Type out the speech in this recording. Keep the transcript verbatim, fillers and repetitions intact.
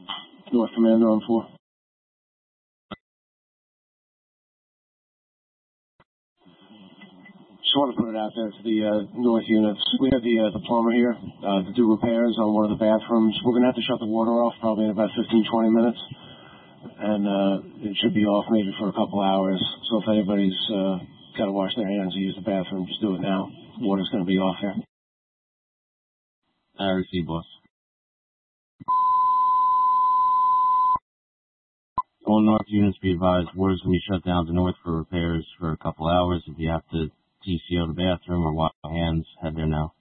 North Commander on four. Just want to put it out there to the uh, North units. We have the uh, the plumber here uh, to do repairs on one of the bathrooms. We're going to have to shut the water off probably in about fifteen, twenty minutes. And uh, it should be off maybe for a couple hours. So if anybody's uh, got to wash their hands or use the bathroom, just do it now. Water's going to be off here. I receive, boss. All North units be advised, water's going to be shut down to North for repairs for a couple hours. If you have to T C O the bathroom or wash your hands, head there now.